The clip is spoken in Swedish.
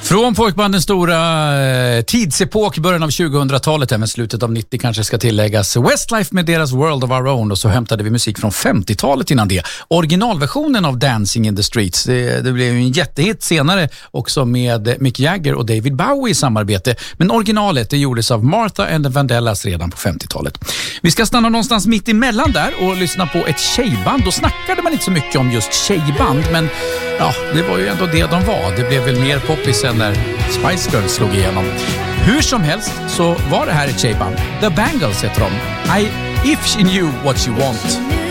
Från pojkbandens stora tidsepok, början av 2000-talet, även slutet av 90 kanske ska tilläggas, Westlife med deras World of Our Own, och så hämtade vi musik från 50-talet innan det. Originalversionen av Dancing in the Streets, det blev ju en jättehit senare också med Mick Jagger och David Bowie i samarbete, men originalet det gjordes av Martha and the Vandellas redan på 50-talet. Vi ska stanna någonstans mitt emellan där och lyssna på ett tjejband. Då snackade man inte så mycket om just tjejband, men ja, det var ju ändå det de var. Det blev väl mer poppis än när Spice Girls slog igenom. Hur som helst så var det här ett tjejband. The Bangles heter de. If She Knew What You Want.